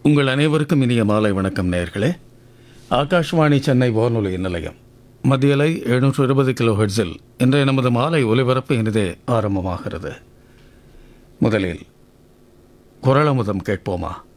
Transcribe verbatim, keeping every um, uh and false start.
உங்கள் அனைவருக்கும் இனிய மாலை வணக்கம் நேயர்களே. ஆகாஷ்வாணி சென்னை வானொலி நிலையம் மத்தியலை எழுநூற்று இருபது கிலோ ஹெர்ட்ஸில் இன்றைய நமது மாலை ஒலிபரப்பு இனிதே ஆரம்பமாகிறது. முதலில் குரலமுதம் கேட்போமா?